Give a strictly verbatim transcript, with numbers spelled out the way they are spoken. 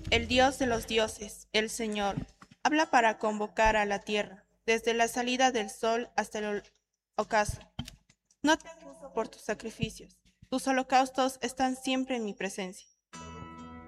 El Dios de los dioses, el Señor, habla para convocar a la tierra, desde la salida del sol hasta el ocaso. No te acuso por tus sacrificios. Tus holocaustos están siempre en mi presencia.